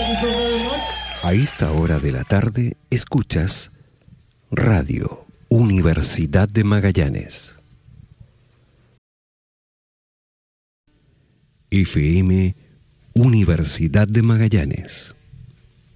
A esta hora de la tarde escuchas Radio Universidad de Magallanes. FM Universidad de Magallanes.